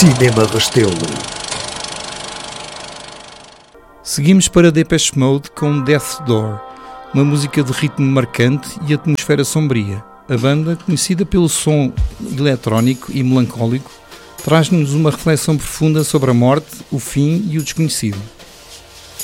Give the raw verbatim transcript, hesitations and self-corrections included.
Cinema Restelo. Seguimos para Depeche Mode com Death Door, uma música de ritmo marcante e atmosfera sombria. A banda, conhecida pelo som eletrónico e melancólico, traz-nos uma reflexão profunda sobre a morte, o fim e o desconhecido.